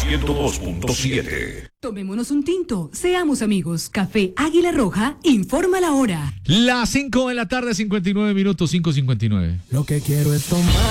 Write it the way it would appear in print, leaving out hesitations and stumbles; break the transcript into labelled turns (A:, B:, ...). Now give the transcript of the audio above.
A: 102.7.
B: Tomémonos un tinto, seamos amigos. Café Águila Roja informa la hora.
C: Las 5 de la tarde, 59 minutos, 5:59.
D: Lo que quiero es tomar.